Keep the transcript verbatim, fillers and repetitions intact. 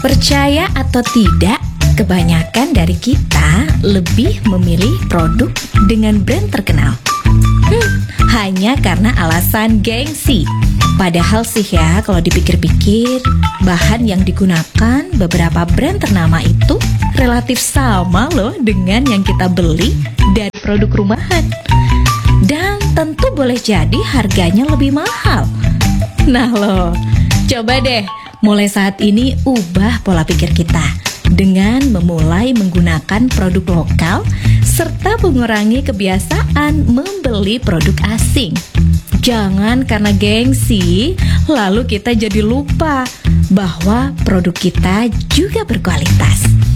Percaya atau tidak, kebanyakan dari kita lebih memilih produk dengan brand terkenal. Hmm, hanya karena alasan gengsi. Padahal sih ya, kalau dipikir-pikir, bahan yang digunakan beberapa brand ternama itu relatif sama loh dengan yang kita beli dari produk rumahan. Dan tentu boleh jadi harganya lebih mahal. Nah loh, coba deh mulai saat ini ubah pola pikir kita dengan memulai menggunakan produk lokal serta mengurangi kebiasaan membeli produk asing. Jangan karena gengsi, lalu kita jadi lupa bahwa produk kita juga berkualitas.